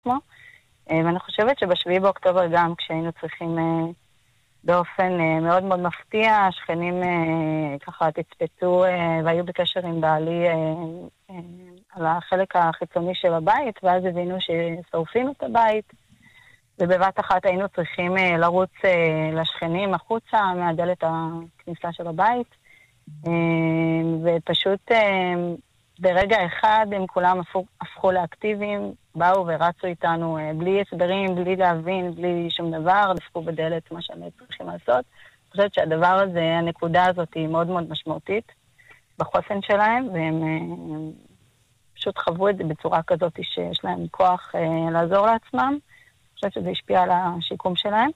עצמו. ואני חושבת שבשביעי באוקטובר גם, כשהיינו צריכים באופן מאוד מאוד מפתיע, השכנים ככה תצפתו והיו בקשר עם בעלי על החלק החיצוני של הבית, ואז הבינו ששורפים את הבית, ובבת אחת היינו צריכים לרוץ לשכנים החוצה מהדלת הכניסה של הבית, ופשוט ברגע אחד הם כולם הפכו לאקטיביים, באו ורצו איתנו בלי הסברים, בלי להבין, בלי שום דבר, דפקו בדלת מה שהם צריכים לעשות. אני חושבת שהדבר הזה, הנקודה הזאת היא מאוד מאוד משמעותית בחוסן שלהם, והם פשוט חוו את זה בצורה כזאת שיש להם כוח לעזור לעצמם. אני חושבת שזה השפיע על השיקום שלהם.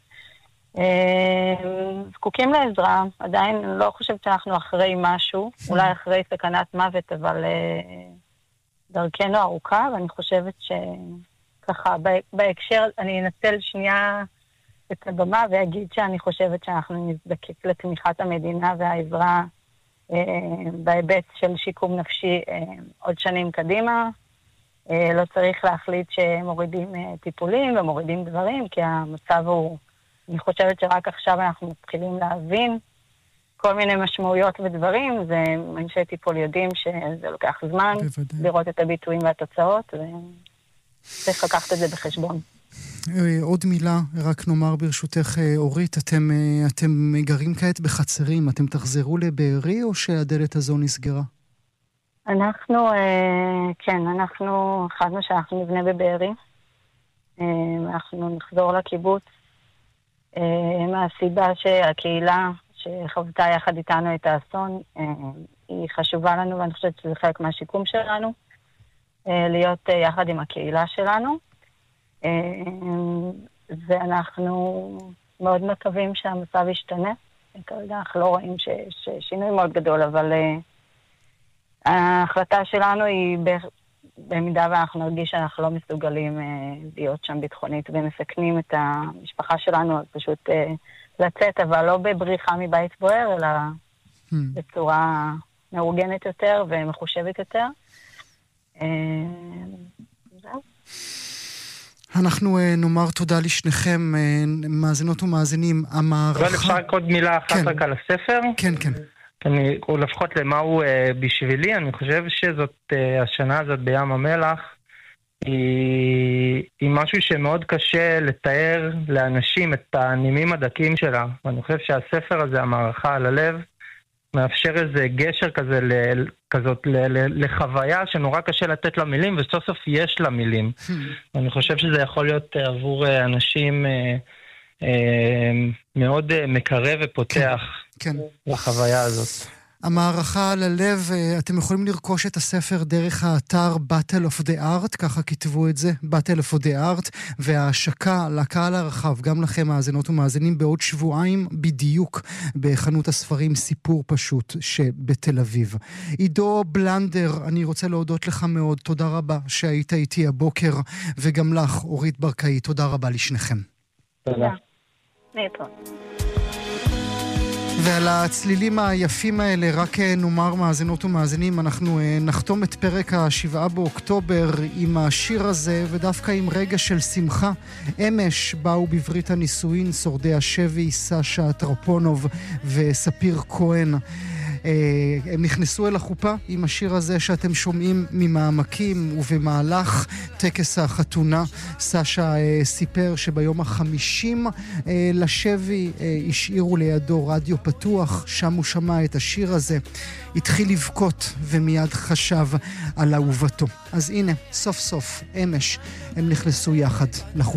זקוקים לעזרה, עדיין לא חושבת שאנחנו אחרי משהו, אולי אחרי סכנת מוות, אבל דרכנו ארוכה, ואני חושבת שככה בהקשר, אני אנצל שנייה את הבמה ואגיד שאני חושבת שאנחנו נזדקק לתמיכת המדינה והעזרה בהיבט של שיקום נפשי עוד שנים קדימה. לא צריך להחליט שמורידים טיפולים ומורידים דברים, כי המצב הוא, אני חושבת שרק עכשיו אנחנו מתחילים להבין כל מיני משמעויות ודברים, ואנשי טיפול יודעים שזה לוקח זמן לראות את הביטויים והתוצאות, וצריך לקחת את זה בחשבון. עוד מילה, רק נאמר ברשותך אורית, אתם גרים כעת בחצרים, אתם תחזרו לבארי או שהדלת הזו נסגרה? אנחנו, כן, אנחנו חדנו שאנחנו נבנה בבארי, אנחנו נחזור לקיבוץ, מהסיבה שהקהילה שחוותה יחד איתנו את האסון, היא חשובה לנו, ואני חושבת שזה חלק מהשיקום שלנו, להיות יחד עם הקהילה שלנו, ואנחנו מאוד מקווים שהמצב ישתנה. כרגע אנחנו לא רואים ששינוי מאוד גדול, אבל ההחלטה שלנו היא במידה ואנחנו נרגיש שאנחנו לא מסוגלים להיות שם ביטחונית ומסכנים את המשפחה שלנו, אז פשוט לצאת, אבל לא בבריחה מבית בוער, אלא בצורה מאורגנת יותר ומחושבת יותר. זהו. אנחנו נאמר תודה לשניכם, מאזינות ומאזינים. אבל אפשר רק עוד מילה אחת רק על הספר? כן, כן. או לפחות למה הוא בשבילי, אני חושב שזאת, השנה הזאת בים המלח, היא משהו שמאוד קשה לתאר לאנשים את הנימים הדקים שלה. ואני חושב שהספר הזה, המערכה על הלב, מאפשר איזה גשר כזה כזאת לחוויה שנורא קשה לתת לה מילים, וסוף סוף יש לה מילים. אני חושב שזה יכול להיות עבור אנשים מאוד מקרב ופותח לחוויה הזאת. המערכה על הלב, אתם יכולים לרכוש את הספר דרך האתר Battle of the Art, ככה כתבו את זה, Battle of the Art, וההשקה לקהל הרחב, גם לכם מאזינות ומאזינים, בעוד שבועיים בדיוק בחנות הספרים סיפור פשוט שבתל אביב. עידו בלנדר, אני רוצה להודות לך מאוד, תודה רבה שהיית איתי הבוקר, וגם לך, אורית ברקאי, תודה רבה לשניכם. תודה. ועל הצלילים היפים האלה, רק נאמר מאזינות ומאזינים, אנחנו נחתום את פרק ה7 באוקטובר עם השיר הזה, ודווקא עם רגע של שמחה. אמש באו בברית הנישואין שורדי השבי, סשה טרפונוב וספיר כהן. הם נכנסו אל החופה עם השיר הזה שאתם שומעים ממעמקים, ובמהלך טקס החתונה סשה סיפר שביום ה50 לשבי השאירו לידו רדיו פתוח, שם הוא שמע את השיר הזה, התחיל לבכות ומיד חשב על אהובתו. אז הנה, סוף סוף אמש הם נכנסו יחד לחופה.